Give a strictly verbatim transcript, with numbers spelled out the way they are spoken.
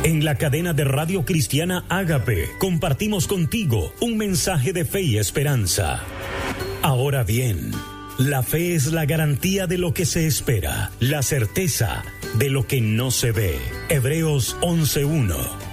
En la cadena de Radio Cristiana Ágape compartimos contigo un mensaje de fe y esperanza. Ahora bien, la fe es la garantía de lo que se espera, la certeza de lo que no se ve. Hebreos once uno.